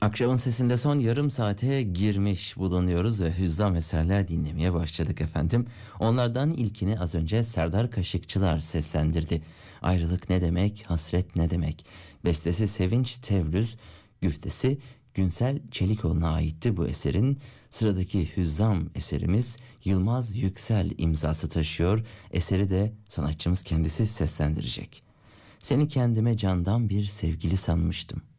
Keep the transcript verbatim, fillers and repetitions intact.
Akşamın sesinde son yarım saate girmiş bulunuyoruz ve hüzzam eserler dinlemeye başladık efendim. Onlardan ilkini az önce Serdar Kaşıkçılar seslendirdi. Ayrılık ne demek, hasret ne demek? Bestesi Sevinç Tevrüz, güftesi Günsel Çelikoğlu'na aitti bu eserin. Sıradaki hüzzam eserimiz Yılmaz Yüksel imzası taşıyor. Eseri de sanatçımız kendisi seslendirecek. Seni kendime candan bir sevgili sanmıştım.